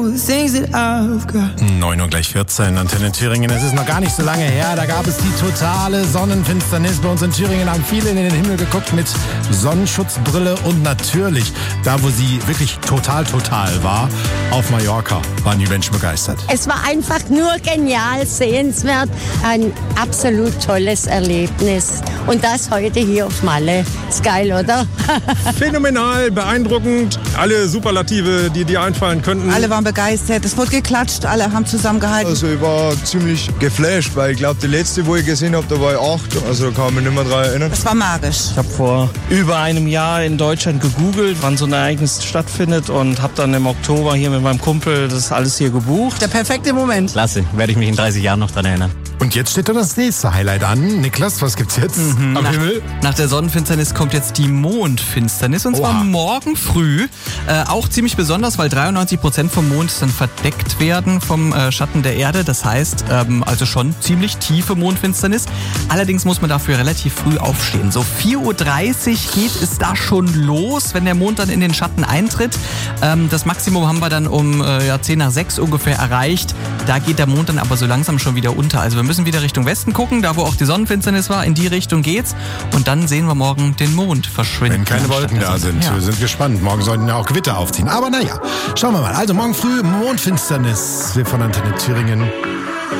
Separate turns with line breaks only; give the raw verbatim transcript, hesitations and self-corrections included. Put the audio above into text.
neun Uhr gleich vierzehn, Antenne Thüringen. Es ist noch gar nicht so lange her, da gab es die totale Sonnenfinsternis. Bei uns in Thüringen haben viele in den Himmel geguckt mit Sonnenschutzbrille und natürlich, da wo sie wirklich total, total war, auf Mallorca, waren die Menschen begeistert.
Es war einfach nur genial, sehenswert, ein absolut tolles Erlebnis. Und das heute hier auf Malle. Ist geil, oder?
Phänomenal, beeindruckend, alle Superlative, die dir einfallen könnten.
Alle waren begeistert, es wurde geklatscht, alle haben zusammengehalten.
Also ich war ziemlich geflasht, weil ich glaube, die letzte, wo ich gesehen habe, da war ich acht, also da kann ich mich nicht mehr daran erinnern.
Es war magisch.
Ich habe vor über einem Jahr in Deutschland gegoogelt, wann so ein Ereignis stattfindet und habe dann im Oktober hier mit meinem Kumpel das alles hier gebucht.
Der perfekte Moment.
Klasse, werde ich mich in dreißig Jahren noch dran erinnern.
Und jetzt steht da das nächste Highlight an. Niklas, was gibt's jetzt
mhm.
am
nach,
Himmel?
Nach der Sonnenfinsternis kommt jetzt die Mondfinsternis und zwar
Oha.
morgen früh. Äh, auch ziemlich besonders, weil dreiundneunzig Prozent vom Mond dann verdeckt werden vom äh, Schatten der Erde. Das heißt, ähm, also schon ziemlich tiefe Mondfinsternis. Allerdings muss man dafür relativ früh aufstehen. So vier Uhr dreißig geht es da schon los, wenn der Mond dann in den Schatten eintritt. Ähm, das Maximum haben wir dann um äh, ja, zehn nach sechs ungefähr erreicht. Da geht der Mond dann aber so langsam schon wieder unter. Also wir müssen wieder Richtung Westen gucken, da wo auch die Sonnenfinsternis war, in die Richtung geht's. Und dann sehen wir morgen den Mond verschwinden.
Wenn keine Wolken da sind.
Ja.
Wir sind gespannt. Morgen sollten ja auch Gewitter aufziehen. Aber naja, schauen wir mal. Also morgen früh Mondfinsternis. Wir von Antenne Thüringen.